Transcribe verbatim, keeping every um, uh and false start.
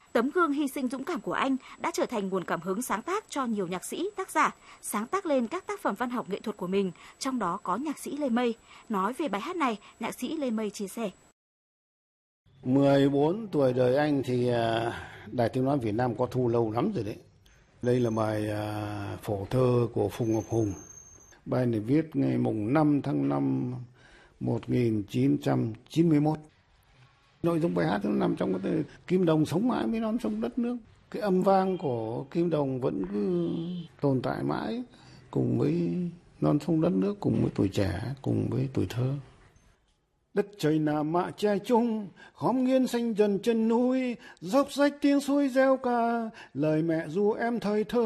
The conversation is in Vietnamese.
Tấm gương hy sinh dũng cảm của anh đã trở thành nguồn cảm hứng sáng tác cho nhiều nhạc sĩ, tác giả sáng tác lên các tác phẩm văn học nghệ thuật của mình, trong đó có nhạc sĩ Lê Mây. Nói về bài hát này, nhạc sĩ Lê Mây chia sẻ. mười bốn tuổi đời anh thì Đài Tiếng nói Việt Nam có thu lâu lắm rồi đấy. Đây là bài phổ thơ của Phùng Ngọc Hùng. Bài này viết ngày mùng năm tháng năm một nghìn chín trăm chín mươi mốt. Nội dung bài hát nó nằm trong cái từ Kim Đồng sống mãi với non sông đất nước. Cái âm vang của Kim Đồng vẫn cứ tồn tại mãi cùng với non sông đất nước, cùng với tuổi trẻ, cùng với tuổi thơ. Đất trời nà mạ che chung, khóm nghiêng xanh dần chân núi, dốc rách tiếng suối reo ca, lời mẹ ru em thời thơ.